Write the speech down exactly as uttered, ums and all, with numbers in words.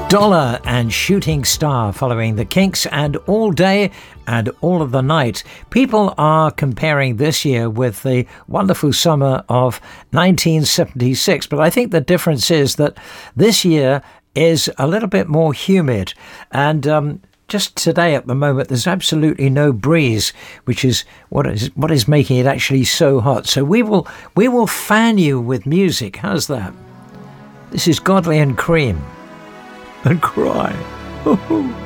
Dollar and Shooting Star following the Kinks and All Day and All of the Night. People are comparing this year with the wonderful summer of nineteen seventy-six, but I think the difference is that this year is a little bit more humid, and um, just today at the moment there's absolutely no breeze, which is what is what is making it actually so hot. So we will we will fan you with music. How's that? This is Godley and Cream. And cry.